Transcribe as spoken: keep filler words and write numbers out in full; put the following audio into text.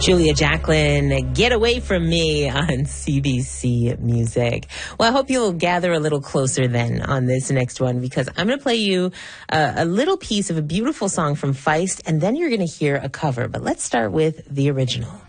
Julia Jacklin, Get Away From Me on C B C Music. Well, I hope you'll gather a little closer then on this next one, because I'm going to play you a, a little piece of a beautiful song from Feist, and then you're going to hear a cover. But let's start with the original.